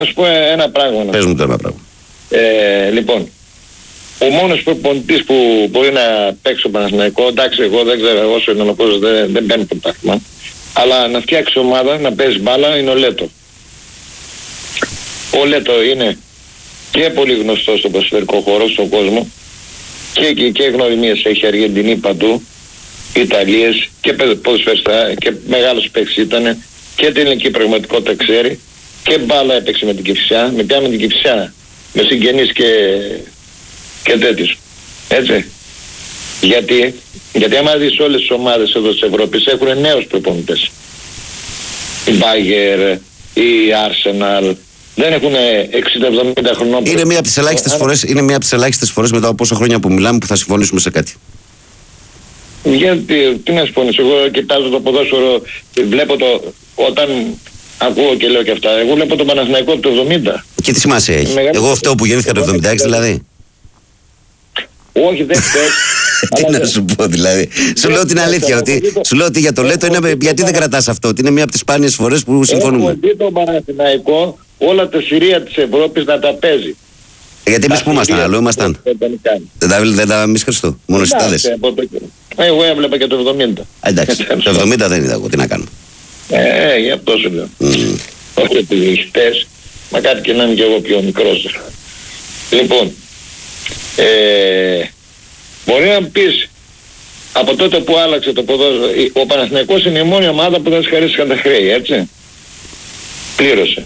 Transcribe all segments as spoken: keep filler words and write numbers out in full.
σου πω ένα πράγμα. Πες μου το ένα πράγμα. Ε, λοιπόν, ο μόνος προπονητής που μπορεί να παίξει ο Παναθηναϊκό, εντάξει, εγώ δεν ξέρω, όσο είναι ο δεν, δεν παίρνει πρωτάθλημα, αλλά να φτιάξει ομάδα, να παίζει μπάλα, είναι ο Λέτο. Ο Λέτο είναι και πολύ γνωστός στον ποδοσφαιρικό χώρο, στον κόσμο, και, και, και γνωριμίες έχει Αργεντινή παντού, Ιταλίες και ποδοσφαιριστά και μεγάλος παίκτης ήταν, και την ελληνική πραγματικότητα ξέρει, και μπάλα έπαιξε με την Κηφισιά, με πια με την Κηφισιά, με συγγενείς και, και τέτοιους. Έτσι. Γιατί, γιατί άμα δεις όλες τις ομάδες εδώ της Ευρώπης έχουν νέους προπονητές. Η Bayern, η Arsenal, δεν έχουν εξήντα εβδομήντα χρονών. Είναι μία από τις ελάχιστες φορές, είναι μία από τις ελάχιστες φορές μετά από πόσα χρόνια που μιλάμε που θα συμφωνήσουμε σε κάτι. Γιατί, τι να συμφωνήσω, εγώ κοιτάζω το ποδόσφαιρο, βλέπω το, όταν ακούω και λέω και αυτά, εγώ βλέπω τον Παναθηναϊκό από το εβδομήντα. Και τι σημασία έχει? Μεγάλη... Εγώ αυτό που γεννήθηκα το εβδομήντα έξι δηλαδή. Όχι, δεν φταίει. Τι να σου πω δηλαδή. Σου λέω την αλήθεια, ότι, σου λέω ότι για το Λέτο είναι, γιατί δεν κρατάς αυτό, ότι είναι μία από τις σπάνιες φορές που συμφωνούμε. Έχω δει τον Παναθηναϊκό όλα τα σειρία της Ευρώπης να τα παίζει. Γιατί εμείς που ήμασταν, αλλού ήμασταν. Δεν τα εμείς Χριστό, μόνο στις τάδες. Εγώ έβλεπα και το εβδομήντα. Εντάξει, το εβδομήντα δεν είδα εγώ, τι να κάνω. Ε, γι' αυτό σου λέω. Όχι επειδή χτες, μα κάτι και να είμαι και εγώ πιο μικρός. Λοιπόν, ε, μπορεί να πεις, από τότε που άλλαξε το ποδόσφαιρο, ο Παναθηναϊκός είναι η μόνη ομάδα που δεν σχαρίστηκαν τα χρέη, έτσι. Πλήρωσε.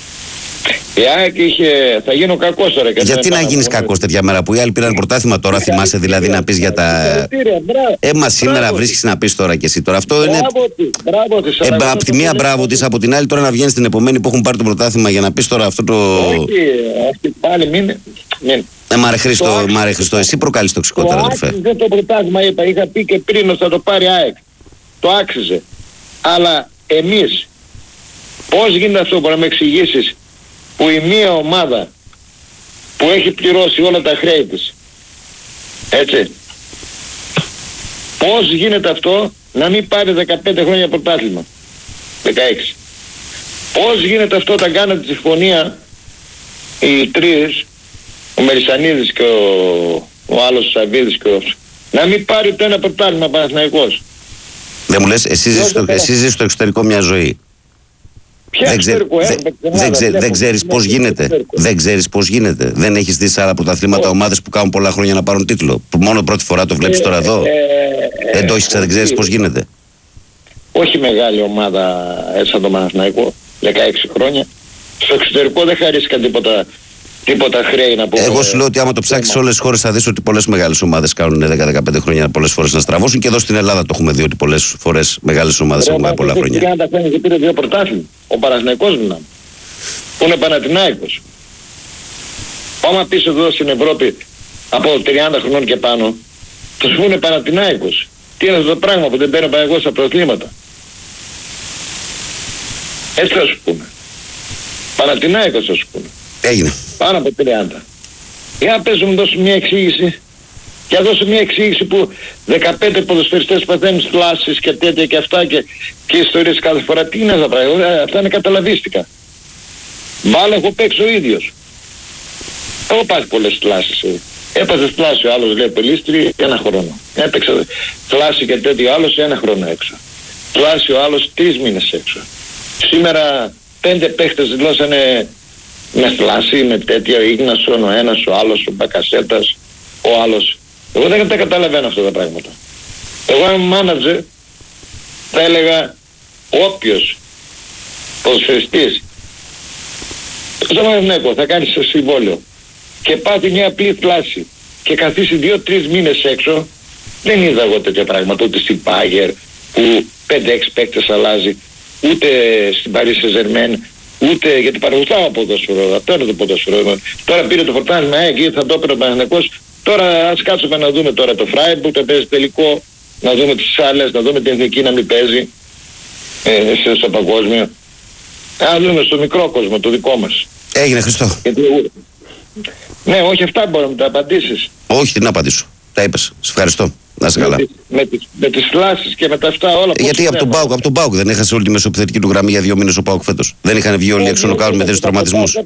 Η ΑΕΚ είχε, θα γίνω κακός τώρα. Γιατί να γίνεις κακός τέτοια μέρα που οι άλλοι πήραν πρωτάθλημα τώρα, θυμάσαι δηλαδή να πεις για τα... Ε, μα σήμερα βρίσκεις να πεις τώρα κι εσύ τώρα. Αυτό είναι... Ε, από τη μία μπράβο της, από την άλλη τώρα να βγαίνεις την επομένη που έχουν πάρει το πρωτάθλημα για να πεις τώρα αυτό το... Όχι, όχι πάλι μην... Ε, μάρε Χριστό, μάρε Χριστό, εσύ προκαλείς τοξικότερα, αδερφέ. Το άξιζε το πρωτάθλημα, είπα, είχα πει και πριν ότι θα το πάρει ΑΕΚ. Το άξιζε. Αλλά εμείς, πώς γίνεται αυτό, μπορεί να με εξηγήσεις, που η μία ομάδα που έχει πληρώσει όλα τα χρέη της, έτσι, πώς γίνεται αυτό να μην πάρει δεκαπέντε χρόνια πρωτάθλημα, δεκαέξι. Πώς γίνεται αυτό όταν κάνατε τη συμφωνία οι τρεις, ο Μερισανίδης και ο, ο άλλος ο Σαββίδης και ο, να μην πάρει ούτε ένα πρωτάθλημα Παναθηναϊκός. Δεν μου λες, εσύ ζεις στο, στο εξωτερικό μια ζωή. Δεν, ξέ, δε, δεν, ξέ, δεν ξέρεις πώς γίνεται. Δεν ξέρεις πώς γίνεται. Δεν έχεις δει σε άλλα πρωταθλήματα ομάδες που κάνουν πολλά χρόνια να πάρουν τίτλο. Που μόνο πρώτη φορά το βλέπεις τώρα εδώ. Δεν το έχεις, δεν ξέρεις πώς γίνεται. Όχι μεγάλη ομάδα σαν το Παναθηναϊκό, δεκαέξι χρόνια. Στο εξωτερικό δεν χαρίστηκαν τίποτα, τίποτα χρέη να πούμε. Εγώ σου λέω ότι άμα το ψάξεις σε όλες τις χώρες θα δεις ότι πολλές μεγάλες ομάδες κάνουν δέκα με δεκαπέντε χρόνια πολλές φορές να στραβώσουν, και εδώ στην Ελλάδα το έχουμε δει ότι πολλές φορές μεγάλες ομάδες έχουν κάνει πολλά χρόνια. Και αν τα φέρνει και πήρε δύο πρωτάθλημα. Ο Παναθηναϊκός μιλάμε. Που είναι Παναθηναϊκός. Άμα πεις εδώ στην Ευρώπη από τριάντα χρονών και πάνω, τους πούνε Παναθηναϊκός. Τι είναι αυτό το πράγμα που δεν παίρνει ο Παναθηναϊκός στα πρωταθλήματα. Έτσι θα σου πούνε. Παναθηναϊκός θα σου πούνε. Έγινε. Πάνω από τριάντα. Για να πες μου δώσω μια εξήγηση. Και να δώσω μια εξήγηση που δεκαπέντε ποδοσφαιριστές παθαίνουν θλάσσεις και τέτοια και αυτά και, και ιστορίες κάθε φορά. Τι είναι αυτά πράγματα, αυτά είναι καταλαβίστικα. Μπάλα έχω παίξει ο ίδιος. Έχω πάθει πολλές θλάσσεις. Έπαθες θλάση ο άλλος, λέει Πελίστρη, ένα χρόνο. Έπαιξε θλάση και τέτοιο άλλος ένα χρόνο έξω. Θλάση ο άλλος τρεις μήνες έξω. Σήμερα πέντε παίχτες δηλώσανε με θλάση, με τέτοιο, ο Ίγνασον, ο ένας, ο άλλος, ο Μπακασέτας, ο άλλος. Εγώ δεν τα καταλαβαίνω αυτά τα πράγματα. Εγώ αν μάνατζερ θα έλεγα όποιος ποδοσφαιριστής στο Παναθηναϊκό θα κάνει στο συμβόλαιο και πάθει μια απλή θλάση και καθίσει δύο-τρεις μήνες έξω, δεν είδα εγώ τέτοια πράγματα ούτε στην Bayern που πέντε έξι παίκτες αλλάζει, ούτε στην Paris Saint-Germain, ούτε γιατί παρακολουθάω από ποδόσφαιρο. Αυτό είναι το ποδόσφαιρο. Τώρα πήρε το πρωτάθλημα, εκεί θα το έπαιρνε ο Παναθηναϊκός. Τώρα ας κάτσουμε να δούμε τώρα το Freiburg, το παίζει τελικό, να δούμε τις άλλες, να δούμε την εθνική να μην παίζει ε, στο παγκόσμιο. Να δούμε στο μικρό κόσμο, το δικό μας. Έγινε Χριστό. Γιατί, ναι, όχι αυτά μπορώ να τα απαντήσεις. Όχι, τι να απαντήσω. Τα είπες. Σε ευχαριστώ. Να είσαι καλά. Με τις, με τις φλάσεις και με τα αυτά όλα. Γιατί από τον Πάουκ, από τον Πάουκ δεν έχασε όλη τη μεσοπιθετική του γραμμή για δύο μήνες ο Πάουκ φέτος. Δεν είχαν βγει όλοι έξω να κάνουν με τέτοιους τραυματισμούς.